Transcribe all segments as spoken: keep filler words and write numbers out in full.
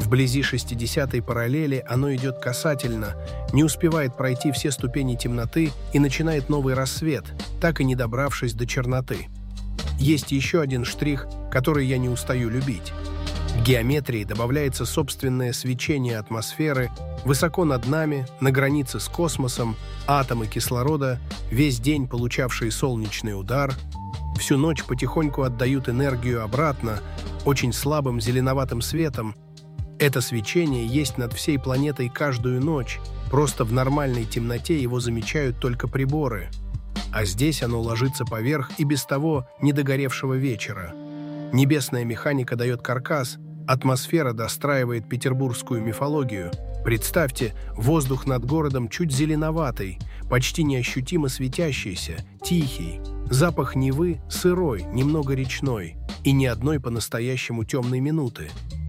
Вблизи шестидесятой параллели оно идет касательно, не успевает пройти все ступени темноты и начинает новый рассвет, так и не добравшись до черноты. Есть еще один штрих, который я не устаю любить. К геометрии добавляется собственное свечение атмосферы, высоко над нами, на границе с космосом, атомы кислорода, весь день получавшие солнечный удар, всю ночь потихоньку отдают энергию обратно, очень слабым зеленоватым светом. Это свечение есть над всей планетой каждую ночь, просто в нормальной темноте его замечают только приборы. А здесь оно ложится поверх и без того недогоревшего вечера. Небесная механика дает каркас, атмосфера достраивает петербургскую мифологию. Представьте, воздух над городом чуть зеленоватый, почти неощутимо светящийся, тихий. Запах Невы сырой, немного речной, и ни одной по-настоящему темной минуты.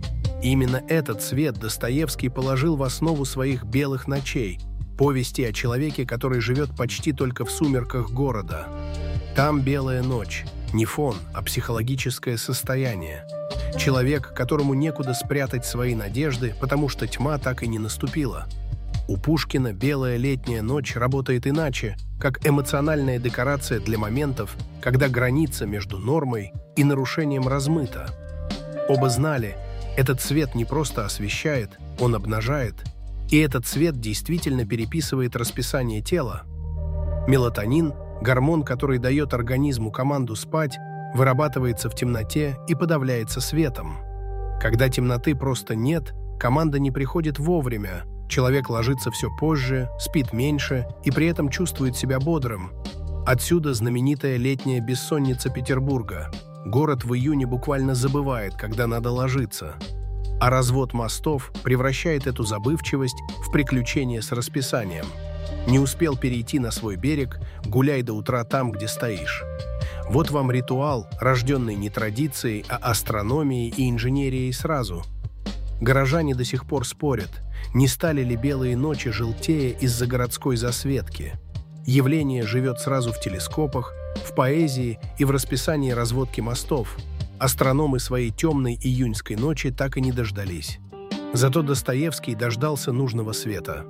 Именно этот цвет Достоевский положил в основу своих «Белых ночей», повести о человеке, который живет почти только в сумерках города. Там белая ночь, не фон, а психологическое состояние. Человек, которому некуда спрятать свои надежды, потому что тьма так и не наступила. У Пушкина белая летняя ночь работает иначе, как эмоциональная декорация для моментов, когда граница между нормой и нарушением размыта. Оба знали, этот цвет не просто освещает, он обнажает, и этот цвет действительно переписывает расписание тела. Мелатонин, гормон, который дает организму команду спать, вырабатывается в темноте и подавляется светом. Когда темноты просто нет, команда не приходит вовремя, человек ложится все позже, спит меньше и при этом чувствует себя бодрым. Отсюда знаменитая летняя бессонница Петербурга. Город в июне буквально забывает, когда надо ложиться. А развод мостов превращает эту забывчивость в приключение с расписанием. Не успел перейти на свой берег, гуляй до утра там, где стоишь. Вот вам ритуал, рожденный не традицией, а астрономией и инженерией сразу. Горожане до сих пор спорят, не стали ли белые ночи желтее из-за городской засветки. Явление живет сразу в телескопах, в поэзии и в расписании разводки мостов. Астрономы своей темной июньской ночи так и не дождались. Зато Достоевский дождался нужного света.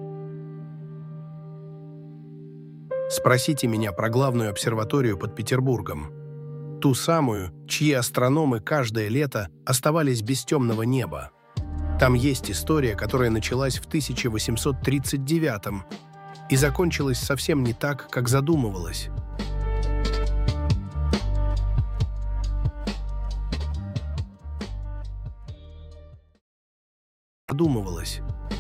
Спросите меня про главную обсерваторию под Петербургом. Ту самую, чьи астрономы каждое лето оставались без темного неба. Там есть история, которая началась в тысяча восемьсот тридцать девятом и закончилась совсем не так, как задумывалось. Задумывалось.